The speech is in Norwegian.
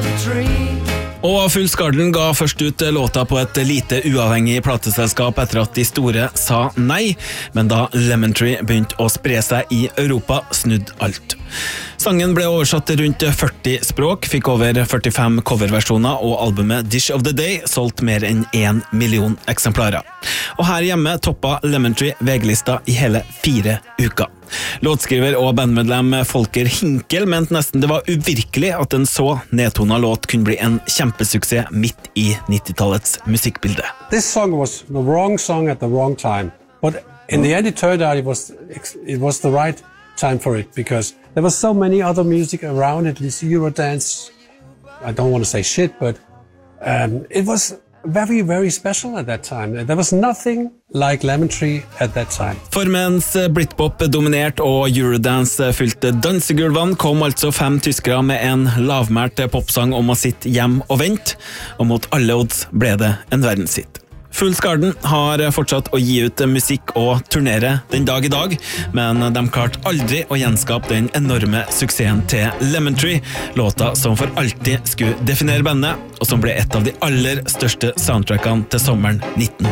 Og Fools Garden ga først ut låta på et lite uavhengig plateselskap etter at de store sa nei, men da Lemon Tree begynte å spre seg i Europa, snudde alt. Sangen ble oversatt til rundt 40 språk, fikk over 45 coverversjoner, og albumet Dish of the Day solgte mer enn 1 million eksemplarer. Og her hjemme toppa Lemon Tree VG-lista i hele 4 uker. Låtskriver og bandmedlem Volker Hinkel mente nesten det var uvirkelig at en så nedtonet låt kunne bli en kjempesuksess midt i 90-tallets musikkbilde. This song was the wrong song at the wrong time, but in the end it turned out it was the right time for it, because there was so many other music around it, this Eurodance, I don't want to say shit, but it was very, very special at that time. There was nothing like Lemon Tree at that time. For mens Britpop dominert og Eurodance fylte dansegulvene, kom altså 5 tyskere med en lavmælt popsang om å sitte hjem og vente, og mot alle odds ble det en verdenshit. Fools Garden har fortsatt å gi ut musikk og turnere den dag i dag, men de klarte aldri å gjenskape den enorme suksessen til Lemon Tree, låta som for alltid skulle definere bandet, og som ble et av de aller største soundtrackene til sommeren 1990.